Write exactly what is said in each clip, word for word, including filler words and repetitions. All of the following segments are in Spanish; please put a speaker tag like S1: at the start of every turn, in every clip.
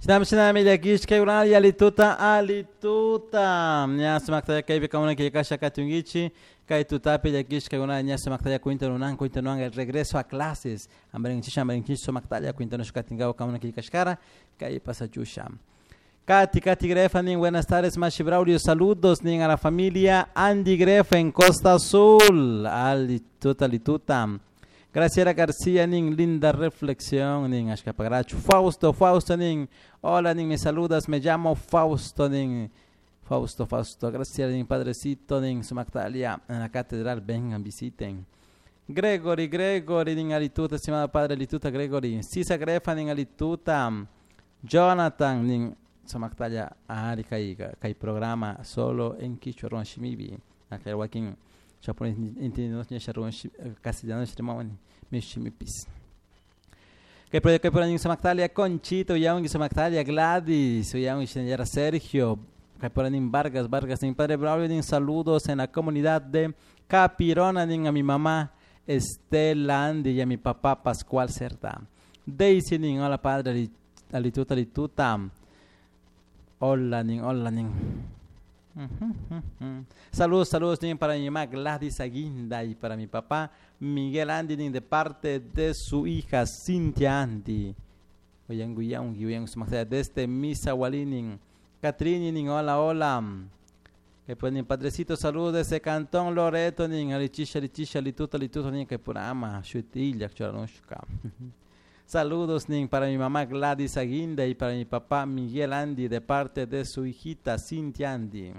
S1: Shinam shinam ilakish kay una alituta alituta. Nya smaktaya kay bikauna kay kasha katungichi. Kay tutapi ilakish kay una nya smaktaya kuinta nunan kuinta nunan el regreso a clases. Amberenchish amberenchish smaktaya kuinta no shkatingao kauna kay kashkara kay pasachusha. Katy, Katy Grefa, buenas tardes, Mashi Braulio, saludos, nin a la familia Andy Grefa en Costa Azul, alituta, alituta. Graciela García, nin, linda reflexión, nin, ashkapagarachu. Fausto, Fausto, nin, hola, nin, me saludas, me llamo Fausto, nin, Fausto, Fausto, Graciela, nin, padrecito, nin, Sumactalia, en la catedral, vengan, visiten. Gregory, Gregory, nin, alituta, estimado padre, alituta, Gregory. Cisa Grefa, nin, alituta. Jonathan, nin, Sumactalia, ahari, kai, kai programa, solo en Quichua, Ron Shimibi, aquel wakin. Japonês entendendo que acharam castellano extremamente meximipis. Que por que por aí Samactalia Conchito, Yang Samactalia Gladys, Yang Ingeniera Sergio, que por aí Vargas, Vargas em Padre Braulio, em saludos en la comunidad de Capirona, em a mi mamá Estela Andy y a mi papá Pascual Cerda. Daisy, nin, hola padre, alituta, alituta. Hola, nin, hola, nin. Uh-huh, uh-huh. Saludos, saludos nin, para mi mamá Gladys Aguinda y para mi papá Miguel Andy nin, de parte de su hija Cintia Andy. Oyan guyan guyan desde Misahualín. Catrini nin, hola, hola. Que pues nin, padrecito, saludos desde Cantón Loreto nin, alichisha, alichisha, lituta, lituta nin, que por ama, chutilla, charanushka. Saludos nin, para mi mamá Gladys Aguinda y para mi papá Miguel Andy de parte de su hijita Cintia Andy.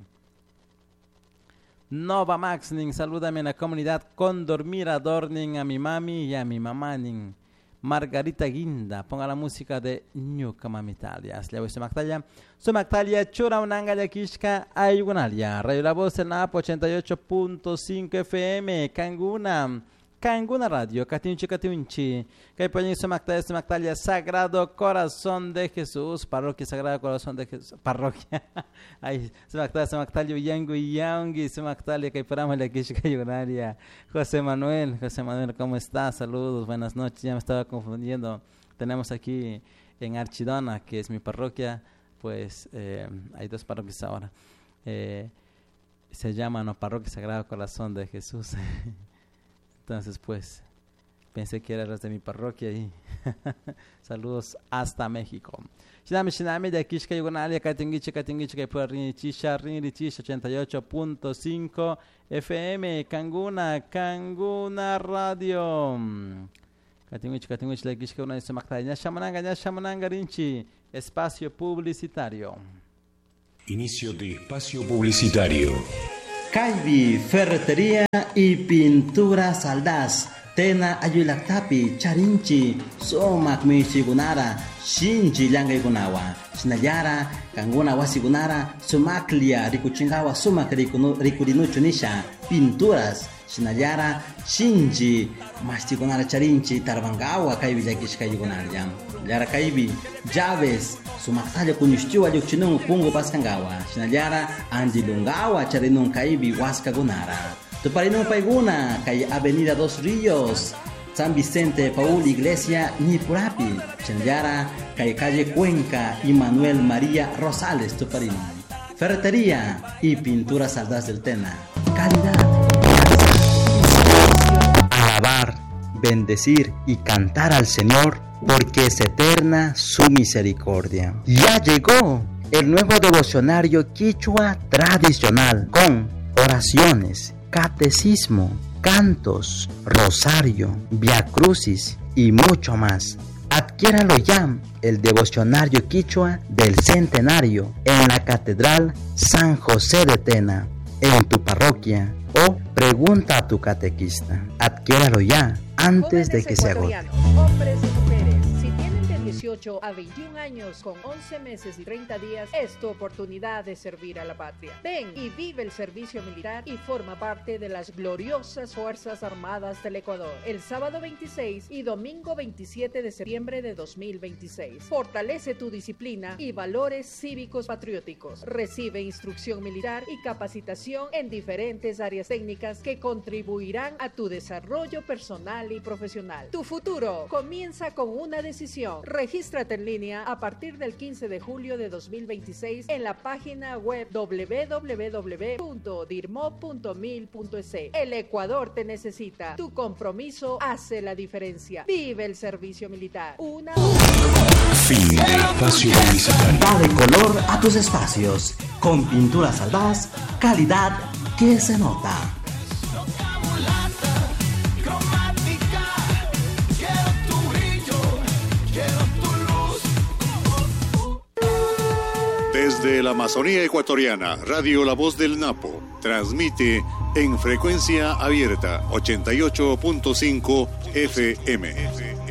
S1: Nova Max nin, salúdame en la comunidad Condor Mirador nin, a mi mami y a mi mamá nin. Margarita Guinda, ponga la música de Ñuka Mamitalia. Asli voy Sumactalia. Sumactalia chura unangalia kishka ayunalia. Radio La Voz en la ochenta y ocho punto cinco F M. Canguna. Canguna Radio, Catinchi, Catinchi, que pueden Sumactalia, Sumactalia, Sagrado Corazón de Jesús, Parroquia Sagrado Corazón de Jesús, Parroquia, ay, Sumactalia, Sumactalia, Yangu, Yangi, Sumactalia, que paramos la Kishka Yunaria, José Manuel, José Manuel, ¿cómo estás? Saludos, buenas noches, ya me estaba confundiendo, tenemos aquí en Archidona, que es mi parroquia, pues eh, hay dos parroquias ahora, eh, se llaman no, Parroquia Sagrado Corazón de Jesús. Entonces, pues, pensé que eras de mi parroquia y saludos hasta México. Shinami, shinami, de Kishka Yugonalia, Katingichi, Katingichi, que por Rinichisha, Rinichisha, ochenta y ocho punto cinco F M, Canguna, Canguna Radio. Katingichi, Katingichi, de Kishka Yugonalia, Sumactalia, Shamananga, Shamananga, Rinchi, espacio publicitario.
S2: Inicio de espacio publicitario.
S3: Caibi, ferretería y pintura Saldaz. Tena ayulaktapi, charinchi, somak michigunara, shinji llangay gunawa. Shinayara, kanguna wasigunara, sumaklia, rikuchingawa, sumak rikurinucho nisha, pinturas. Shinayara, shinji, mastigunara charinchi, tarbangawa, kaibi yakishka yugunara. Yara kaibi, llaves, Sumaktalia kunyushtiwa yuchinung pungo paskangawa. Shinayara, andilungawa, charinung kaibi, waskagunara. Tuparinung paiguna, kay Avenida Dos Ríos, San Vicente Paul Iglesia, Nipurapi. Shinayara, kay Calle Cuenca y Manuel María Rosales, Tuparinung. Ferretería y pintura Saldaz del Tena. Calidad. Alabar, bendecir y cantar al Señor, porque es eterna su misericordia. Ya llegó el nuevo devocionario quichua tradicional con oraciones, catecismo, cantos, rosario, viacrucis y mucho más. Adquiéralo ya, el devocionario quichua del centenario en la Catedral San José de Tena, en tu parroquia, o pregunta a tu catequista. Adquiéralo ya antes de que se agote.
S4: Hombres y mujeres, si tienen de dieciocho a veintiún años con once meses y treinta días, es tu oportunidad de servir a la patria. Ven y vive el servicio militar y forma parte de las gloriosas Fuerzas Armadas del Ecuador. El sábado veintiséis y domingo veintisiete de septiembre de dos mil veintiséis. Fortalece tu disciplina y valores cívicos patrióticos. Recibe instrucción militar y capacitación en diferentes áreas técnicas que contribuirán a tu desarrollo personal y profesional. Tu futuro comienza con una decisión. Regístrate Regístrate en línea a partir del quince de julio de dos mil veintiséis en la página web doble u doble u doble u punto dirmo punto mil punto es. El Ecuador te necesita. Tu compromiso hace la diferencia. Vive el servicio militar. Una...
S2: Fin de espacio publicitario.
S3: Dale color a tus espacios con Pinturas Albaz, calidad que se nota.
S5: Desde la Amazonía ecuatoriana, Radio La Voz del Napo transmite en frecuencia abierta ochenta y ocho punto cinco F M.